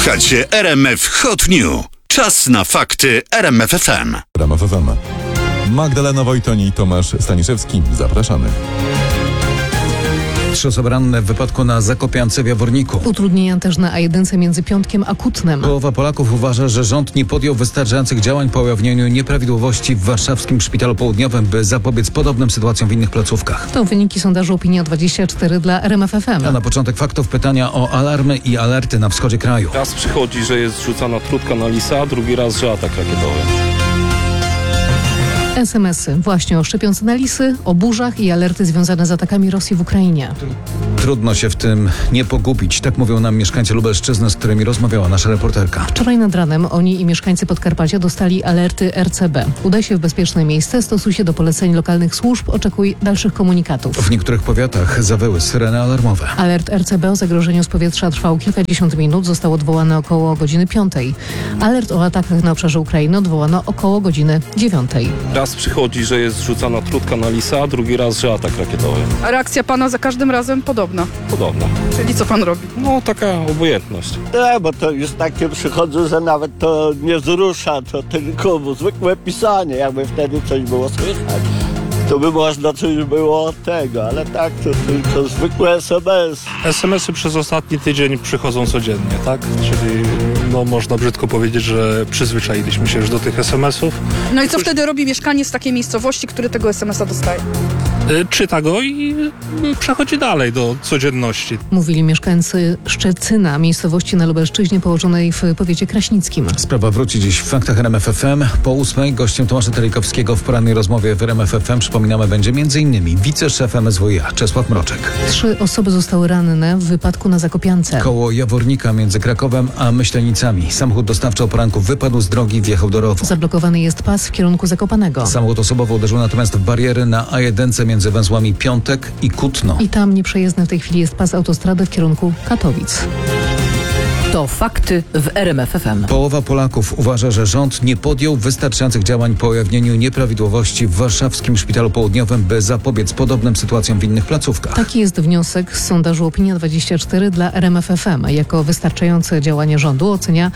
Słuchacie RMF Hot News. Czas na fakty RMF FM. RMF FM. Magdalena Wojtoni i Tomasz Staniszewski. Zapraszamy. 3 osoby ranne w wypadku na Zakopiance w Jaworniku. Utrudnienia też na A1 między Piątkiem a Kutnem. Połowa Polaków uważa, że rząd nie podjął wystarczających działań po ujawnieniu nieprawidłowości w warszawskim Szpitalu Południowym, by zapobiec podobnym sytuacjom w innych placówkach. To wyniki sondażu Opinia24 dla RMF FM. A na początek faktów pytania o alarmy i alerty na wschodzie kraju. Raz przychodzi, że jest rzucana trutka na lisa, drugi raz, że atak rakietowy. SMS-y właśnie o szczepionce na lisy, o burzach i alerty związane z atakami Rosji w Ukrainie. Trudno się w tym nie pogubić, tak mówią nam mieszkańcy Lubelszczyzny, z którymi rozmawiała nasza reporterka. Wczoraj nad ranem oni i mieszkańcy Podkarpacia dostali alerty RCB. Udaj się w bezpieczne miejsce, stosuj się do poleceń lokalnych służb, oczekuj dalszych komunikatów. W niektórych powiatach zawyły syreny alarmowe. Alert RCB o zagrożeniu z powietrza trwał kilkadziesiąt minut, został odwołany około godziny 5. Alert o atakach na obszarze Ukrainy odwołano około godziny 9. Raz przychodzi, że jest rzucana trutka na lisa, drugi raz, że atak rakietowy. A reakcja pana za każdym razem podobna? Podobno. Czyli co pan robi? No taka obojętność. Nie, bo to już takie przychodzą, że nawet to nie wzrusza, to tylko zwykłe pisanie, jakby wtedy coś było słychać. To by można coś było od tego, ale tak to tylko zwykłe SMS. SMS-y przez ostatni tydzień przychodzą codziennie, tak? Czyli można brzydko powiedzieć, że przyzwyczailiśmy się już do tych SMS-ów. No i co wtedy robi mieszkaniec z takiej miejscowości, który tego SMS-a dostaje? Czyta go i przechodzi dalej do codzienności. Mówili mieszkańcy Szczecyna, miejscowości na Lubelszczyźnie położonej w powiecie kraśnickim. Sprawa wróci dziś w faktach RMF FM. Po 8 gościem Tomasza Telikowskiego w porannej rozmowie w RMF FM przypominamy będzie m.in. wiceszef MSWiA Czesław Mroczek. 3 osoby zostały ranne w wypadku na Zakopiance. Koło Jawornika między Krakowem a Myślenicami. Samochód dostawczy o poranku wypadł z drogi i wjechał do rowu. Zablokowany jest pas w kierunku Zakopanego. Samochód osobowo uderzył natomiast w bariery na A1 między węzłami Piątek i Kutno. I tam nieprzejezdny w tej chwili jest pas autostrady w kierunku Katowic. To fakty w RMF FM. Połowa Polaków uważa, że rząd nie podjął wystarczających działań po ujawnieniu nieprawidłowości w warszawskim Szpitalu Południowym, by zapobiec podobnym sytuacjom w innych placówkach. Taki jest wniosek z sondażu Opinia24 dla RMF FM. Jako wystarczające działanie rządu ocenia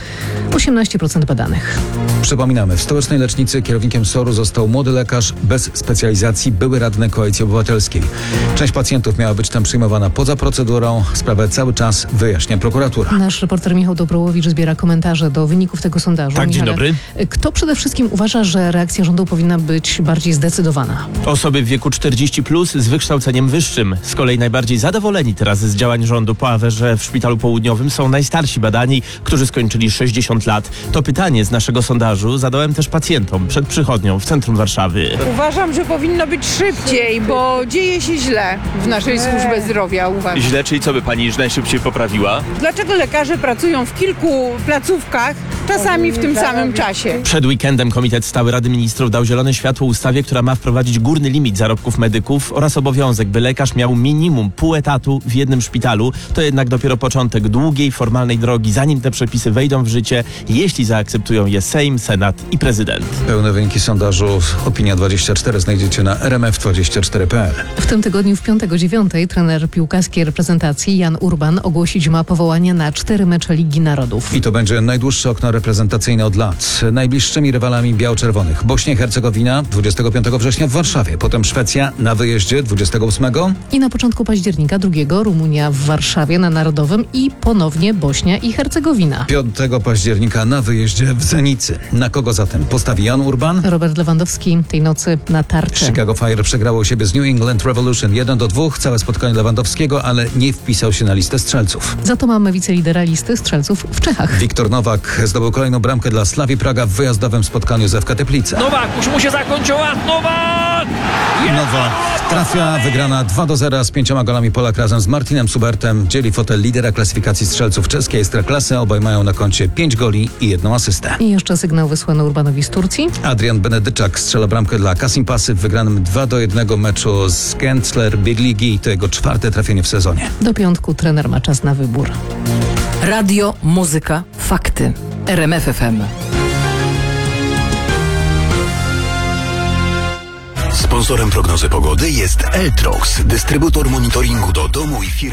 18% badanych. Przypominamy, w stołecznej lecznicy kierownikiem SOR-u został młody lekarz bez specjalizacji, były radny Koalicji Obywatelskiej. Część pacjentów miała być tam przyjmowana poza procedurą. Sprawę cały czas wyjaśnia prokuratura. Nasz reporter Michał Dobrołowicz zbiera komentarze do wyników tego sondażu. Tak, dzień dobry. Kto przede wszystkim uważa, że reakcja rządu powinna być bardziej zdecydowana? Osoby w wieku 40+ z wykształceniem wyższym. Z kolei najbardziej zadowoleni teraz z działań rządu po aferze w Szpitalu Południowym są najstarsi badani, którzy skończyli 60 lat. To pytanie z naszego sondażu zadałem też pacjentom przed przychodnią w centrum Warszawy. Uważam, że powinno być szybciej, bo dzieje się źle w naszej służbie zdrowia, uważam. Źle, czyli co by pani najszybciej poprawiła? Dlaczego lekarze pracują w kilku placówkach, czasami w tym samym czasie? Przed weekendem Komitet Stały Rady Ministrów dał zielone światło ustawie, która ma wprowadzić górny limit zarobków medyków oraz obowiązek, by lekarz miał minimum pół etatu w jednym szpitalu. To jednak dopiero początek długiej, formalnej drogi, zanim te przepisy wejdą w życie, jeśli zaakceptują je Sejm, Senat i prezydent. Pełne wyniki sondażu Opinia24 znajdziecie na rmf24.pl. W tym tygodniu w piątek o 9:00 trener piłkarskiej reprezentacji Jan Urban ogłosić ma powołanie na 4 mecze Ligi Narodów. I to będzie najdłuższe okno reprezentacyjne od lat. Najbliższymi rywalami biało-czerwonych Bośnia i Hercegowina 25 września w Warszawie, potem Szwecja na wyjeździe 28 i na początku października 2 Rumunia w Warszawie na Narodowym i ponownie Bośnia i Hercegowina. 5 października na wyjeździe w Zenicy. Na kogo zatem postawi Jan Urban? Robert Lewandowski tej nocy na tarczy. Chicago Fire przegrało u siebie z New England Revolution 1-2. Całe spotkanie Lewandowskiego, ale nie wpisał się na listę strzelców. Za to mamy wicelidera listy strzelców w Czechach. Wiktor Nowak zdobył kolejną bramkę dla Slavii Praga w wyjazdowym spotkaniu z FK Teplice. Nowak, już mu się zakończyła. Nowak trafia, wygrana 2-0 z 5 golami. Polak razem z Martinem Subertem dzieli fotel lidera klasyfikacji strzelców czeskiej Ekstraklasy. Obaj mają na koncie 5 goli i 1 asystę. I jeszcze sygnał wysłany Urbanowi z Turcji. Adrian Benedyczak strzela bramkę dla Kasimpasy w wygranym 2-1 meczu z Gensler Big Ligi. To jego 4. trafienie w sezonie. Do piątku trener ma czas na wybór. Radio, muzyka, fakty. RMF FM. Sponsorem prognozy pogody jest Eltrox, dystrybutor monitoringu do domu i firmy.